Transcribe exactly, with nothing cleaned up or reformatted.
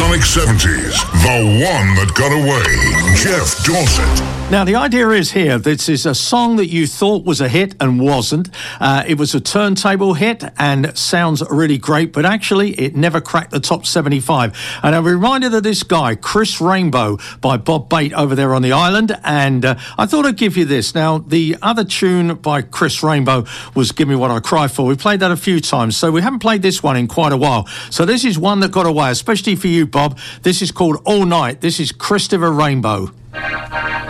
Sonic seventies, the one that got away, Jeff Dorset. Now, the idea is here, this is a song that you thought was a hit and wasn't. Uh, it was a turntable hit and sounds really great, but actually it never cracked the top seventy-five. And I'm reminded of this guy, Chris Rainbow, by Bob Bate over there on the island. And uh, I thought I'd give you this. Now, the other tune by Chris Rainbow was Give Me What I Cry For. We played that a few times, so we haven't played this one in quite a while. So this is one that got away, especially for you, Bob. This is called All Night. This is Christopher Rainbow.